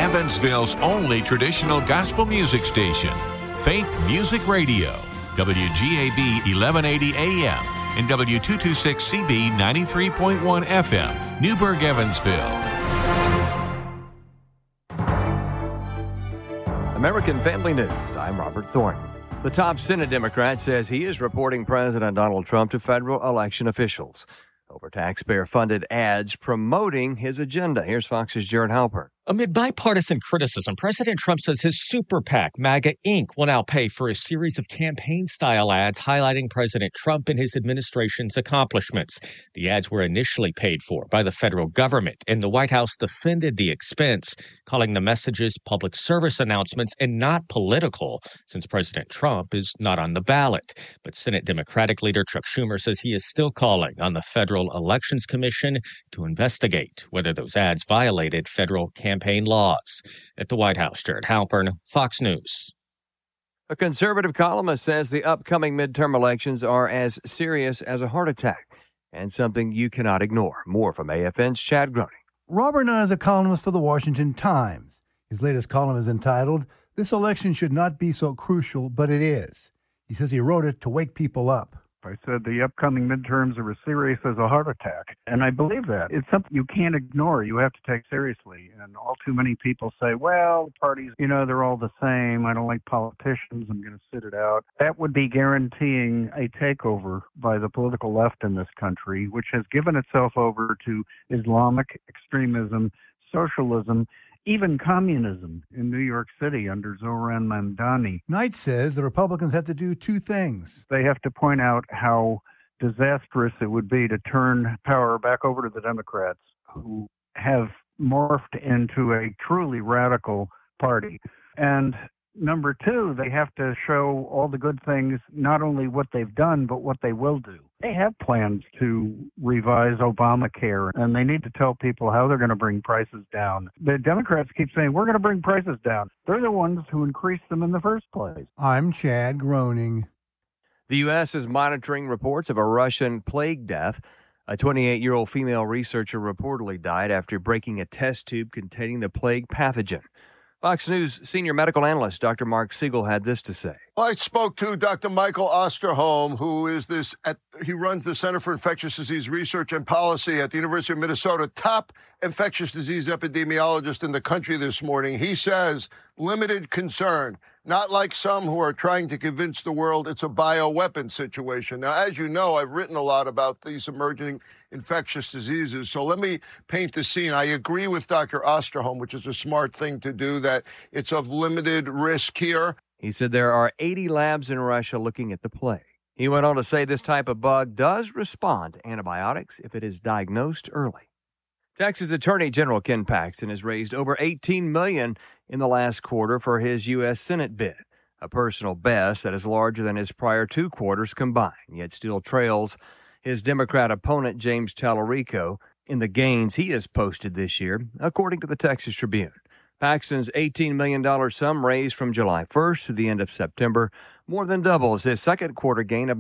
Evansville's only traditional gospel music station, Faith Music Radio, WGAB 1180 AM and W226CB 93.1 FM, Newburgh, Evansville. American Family News, I'm Robert Thornton. The top Senate Democrat says he is reporting President Donald Trump to federal election officials over taxpayer-funded ads promoting his agenda. Here's Fox's Jared Halpern. Amid bipartisan criticism, President Trump says his super PAC, MAGA Inc., will now pay for a series of campaign-style ads highlighting President Trump and his administration's accomplishments. The ads were initially paid for by the federal government, and the White House defended the expense, calling the messages public service announcements and not political, since President Trump is not on the ballot. But Senate Democratic leader Chuck Schumer says he is still calling on the Federal Elections Commission to investigate whether those ads violated federal campaign laws. At the White House, Jared Halpern, Fox News. A conservative columnist says the upcoming midterm elections are as serious as a heart attack and something you cannot ignore. More from AFN's Chad Groening. Robert Nunn is a columnist for the Washington Times. His latest column is entitled, "This election should not be so crucial, but it is." He says he wrote it to wake people up. I said the upcoming midterms are as serious as a heart attack, and I believe that. It's something you can't ignore. You have to take seriously, and all too many people say, well, the parties, they're all the same. I don't like politicians. I'm going to sit it out. That would be guaranteeing a takeover by the political left in this country, which has given itself over to Islamic extremism, socialism, even communism in New York City under Zoran Mamdani. Knight says the Republicans have to do two things. They have to point out how disastrous it would be to turn power back over to the Democrats, who have morphed into a truly radical party. And number two, they have to show all the good things, not only what they've done, but what they will do. They have plans to revise Obamacare, and they need to tell people how they're going to bring prices down. The Democrats keep saying, we're going to bring prices down. They're the ones who increased them in the first place. I'm Chad Groening. The U.S. is monitoring reports of a Russian plague death. A 28-year-old female researcher reportedly died after breaking a test tube containing the plague pathogen. Fox News senior medical analyst Dr. Mark Siegel had this to say. I spoke to Dr. Michael Osterholm, who is he runs the Center for Infectious Disease Research and Policy at the University of Minnesota, top infectious disease epidemiologist in the country this morning. He says, limited concern, not like some who are trying to convince the world it's a bioweapon situation. Now, as you know, I've written a lot about these emerging infectious diseases. So let me paint the scene. I agree with Dr. Osterholm, which is a smart thing to do, that it's of limited risk here. He said there are 80 labs in Russia looking at the plague. He went on to say this type of bug does respond to antibiotics if it is diagnosed early. Texas Attorney General Ken Paxton has raised over $18 million in the last quarter for his U.S. Senate bid, a personal best that is larger than his prior two quarters combined, yet still trails his Democrat opponent, James Tallarico, in the gains he has posted this year, according to the Texas Tribune. Paxton's $18 million sum raised from July 1st to the end of September more than doubles his second quarter gain of